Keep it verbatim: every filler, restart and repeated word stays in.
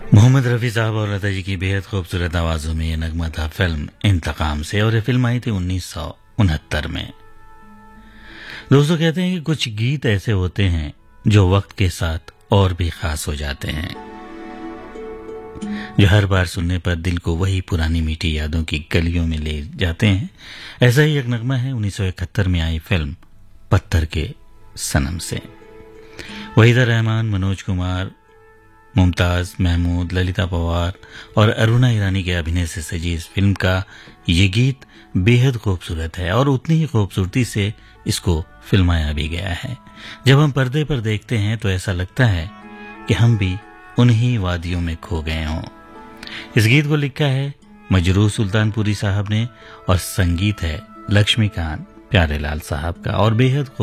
मोहम्मद रफ़ी साहब और लता जी की बेहद खूबसूरत आवाज़ों में ये नगमा था फिल्म इंतकाम से, और ये फिल्म आई थी उन्नीस सौ उनहत्तर में। दोस्तों, कहते हैं कि कुछ गीत ऐसे होते हैं जो वक्त के साथ और भी खास हो जाते हैं, जो हर बार सुनने पर दिल को वही पुरानी मीठी यादों की गलियों में ले जाते हैं। ऐसा ही एक नगमा है उन्नीस सौ इकहत्तर में आई फिल्म पत्थर के सनम से। वहीदा रहमान, मनोज कुमार, मुमताज महमूद, ललिता पवार और अरुणा ईरानी के अभिनय से सजी इस फिल्म का ये गीत बेहद खूबसूरत है और उतनी ही खूबसूरती से इसको फिल्माया भी गया है। जब हम पर्दे पर देखते हैं तो ऐसा लगता है कि हम भी उन्हीं वादियों में खो गए हों। इस गीत को लिखा है मजरूह सुल्तानपुरी साहब ने और संगीत है लक्ष्मीकांत प्यारेलाल साहब का, और बेहद